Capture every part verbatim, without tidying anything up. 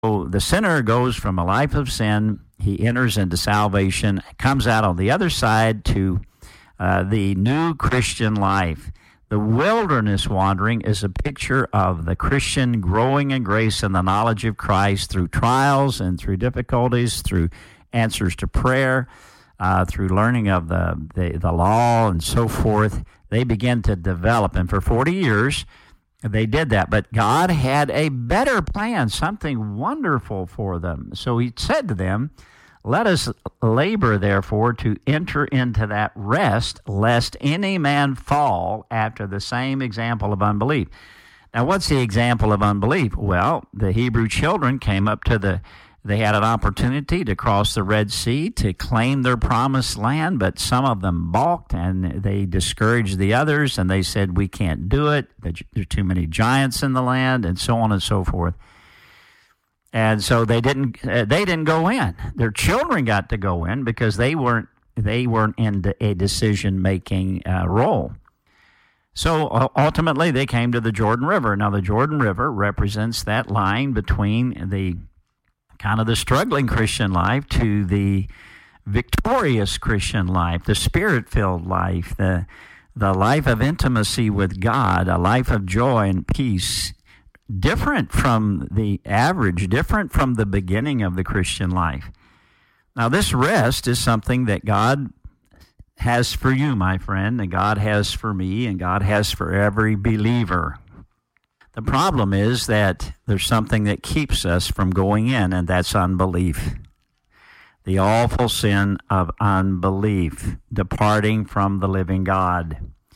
So the sinner goes from a life of sin, he enters into salvation, comes out on the other side to uh, the new Christian life. The wilderness wandering is a picture of the Christian growing in grace and the knowledge of Christ through trials and through difficulties, through answers to prayer, uh, through learning of the, the, the law and so forth. They begin to develop, and for forty years, they did that. But God had a better plan, something wonderful for them. So he said to them, let us labor, therefore, to enter into that rest, lest any man fall after the same example of unbelief. Now, what's the example of unbelief? Well, the Hebrew children came up to the, they had an opportunity to cross the Red Sea, to claim their promised land, but some of them balked, and they discouraged the others, and they said, we can't do it, there are too many giants in the land, and so on and so forth. And so they didn't. Uh, they didn't go in. Their children got to go in because they weren't. They weren't in a decision-making uh, role. So uh, ultimately, they came to the Jordan River. Now, the Jordan River represents that line between the kind of the struggling Christian life to the victorious Christian life, the Spirit-filled life, the the life of intimacy with God, a life of joy and peace. Different from the average, different from the beginning of the Christian life. Now, this rest is something that God has for you, my friend, and God has for me, and God has for every believer. The problem is that there's something that keeps us from going in, and that's unbelief. The awful sin of unbelief, departing from the living God.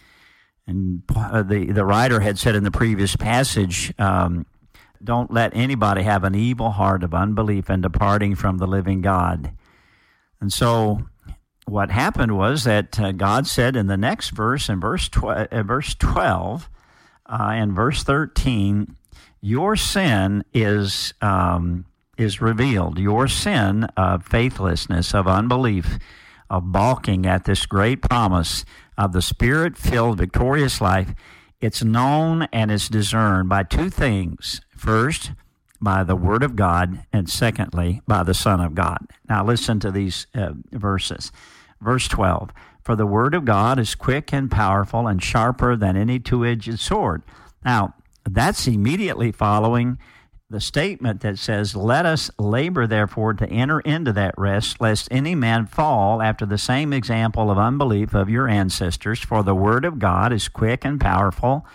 And the, the writer had said in the previous passage, um, don't let anybody have an evil heart of unbelief and departing from the living God. And so what happened was that uh, God said in the next verse, in verse, tw- uh, verse twelve uh, and verse thirteen, your sin is, um, is revealed. Your sin of faithlessness, of unbelief, of balking at this great promise of the Spirit-filled, victorious life, it's known and it's discerned by two things. First, by the Word of God, and secondly, by the Son of God. Now listen to these uh, verses. Verse twelve, for the Word of God is quick and powerful and sharper than any two-edged sword. Now, that's immediately following the statement that says, let us labor, therefore, to enter into that rest, lest any man fall after the same example of unbelief of your ancestors. For the Word of God is quick and powerful,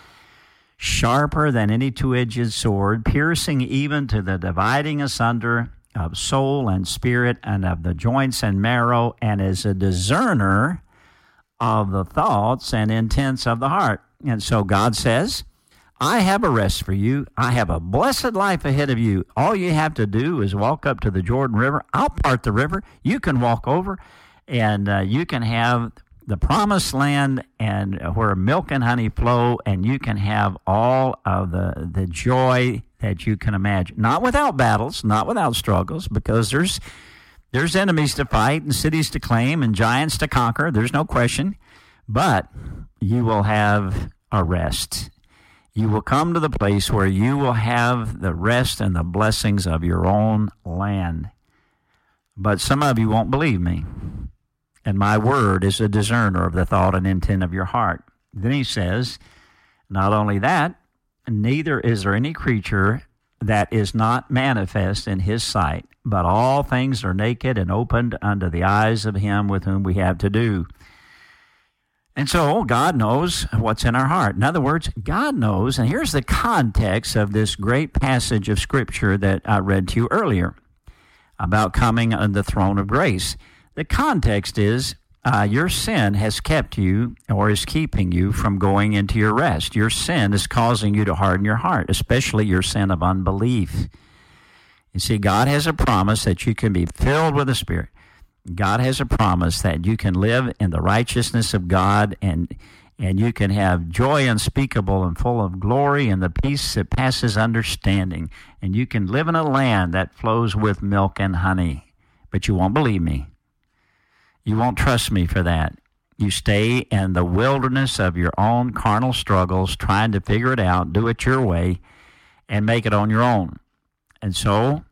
sharper than any two-edged sword, piercing even to the dividing asunder of soul and spirit and of the joints and marrow, and is a discerner of the thoughts and intents of the heart. And so God says, I have a rest for you. I have a blessed life ahead of you. All you have to do is walk up to the Jordan River. I'll part the river. You can walk over, and uh, you can have the promised land and where milk and honey flow, and you can have all of the, the joy that you can imagine. Not without battles, not without struggles, because there's there's enemies to fight and cities to claim and giants to conquer. There's no question. But you will have a rest. You will come to the place where you will have the rest and the blessings of your own land. But some of you won't believe me. And my word is a discerner of the thought and intent of your heart. Then he says, not only that, neither is there any creature that is not manifest in his sight, but all things are naked and opened unto the eyes of him with whom we have to do. And so God knows what's in our heart. In other words, God knows, and here's the context of this great passage of Scripture that I read to you earlier about coming on the throne of grace. The context is uh, your sin has kept you or is keeping you from going into your rest. Your sin is causing you to harden your heart, especially your sin of unbelief. You see, God has a promise that you can be filled with the Spirit. God has a promise that you can live in the righteousness of God, and and you can have joy unspeakable and full of glory and the peace that passes understanding. And you can live in a land that flows with milk and honey. But you won't believe me. You won't trust me for that. You stay in the wilderness of your own carnal struggles, trying to figure it out, do it your way, and make it on your own. And so